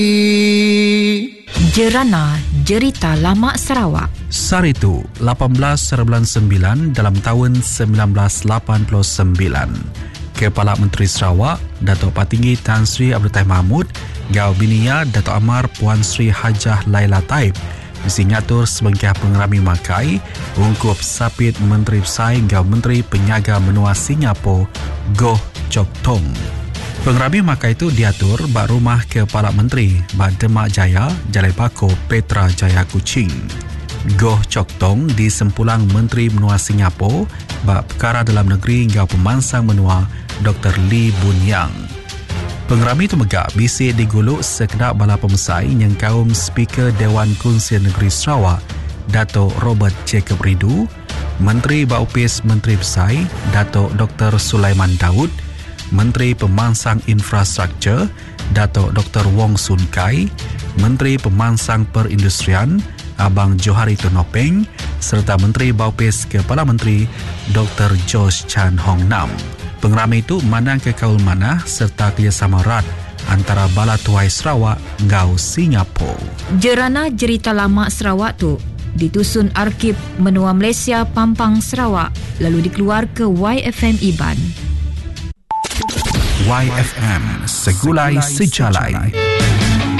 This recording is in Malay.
Jerana Jerita Lama Sarawak. Saritu 18/9 dalam tahun 1989. Kepala Menteri Sarawak Datuk Patinggi Tan Sri Abdul Taib Mahmud Gau Binia Datuk Amar Puan Sri Hajah Laila Taib disingatur sebagai pengerami makai ungkup sapit Menteri Besar Gau Menteri Penyaga Menua Singapura Goh Chok Tong. Pengerami makai itu diatur bak rumah Kepala Menteri bak Demak Jaya, Jalai Bako, Petra Jaya Kuching. Goh Chok Tong di sempulang Menteri Menua Singapura bak perkara dalam negeri Gau Pemansang Menua Dr. Lee Boon Yang. Pengerami itu megak bisik diguluk sekedar bala pemesai yang kaum Speaker Dewan Kongsian Negeri Sarawak Datuk Robert Jacob Ridu, Menteri Baupis Menteri Besar Datuk Dr. Sulaiman Daud, Menteri Pemansang Infrastruktur Datuk Dr. Wong Sun Kai, Menteri Pemansang Perindustrian Abang Johari Tunopeng serta Menteri Baupis Kepala Menteri Dr. Josh Chan Hong Nam. Pengerami itu mandang ke kaul manah serta kerjasama erat antara Bala Tuai Sarawak Gau Singapura. Jerana Jerita Lama Sarawak tu ditusun Arkib Menua Malaysia Pampang Sarawak lalu dikeluar ke YFM Iban. YFM Segulai Sejalai.